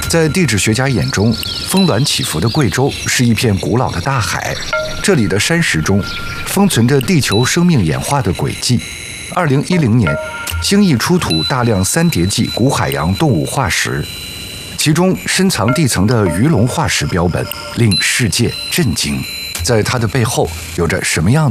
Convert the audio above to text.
在地质学家眼中，峰峦起伏的贵州是一片古老的大海，这里的山石中封存着地球生命演化的轨迹。2010年，兴义出土大量三叠纪古海洋动物化石，其中深藏地层的鱼龙化石标本令世界震惊。在它的背后有着什么样